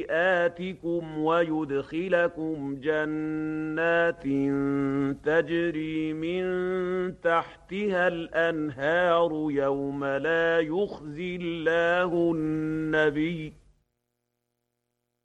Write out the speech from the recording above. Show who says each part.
Speaker 1: سيئاتكم ويدخلكم جنات تجري من تحتها الأنهار يوم لا يخزي الله النبي